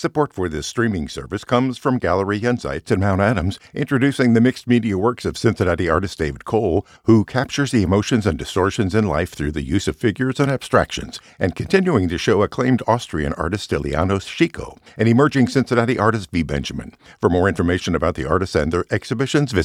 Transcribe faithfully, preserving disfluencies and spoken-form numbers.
Support for this streaming service comes from Gallery Insights in Mount Adams, introducing the mixed media works of Cincinnati artist David Cole, who captures the emotions and distortions in life through the use of figures and abstractions, and continuing to show acclaimed Austrian artist Iliano Chico and emerging Cincinnati artist V. Benjamin. For more information about the artists and their exhibitions, visit